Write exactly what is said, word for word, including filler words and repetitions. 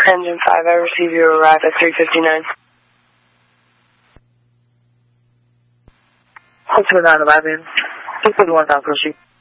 Engine five, I receive you arrive at three fifty-nine. six two nine eleven, six fifty-one South Coast Street.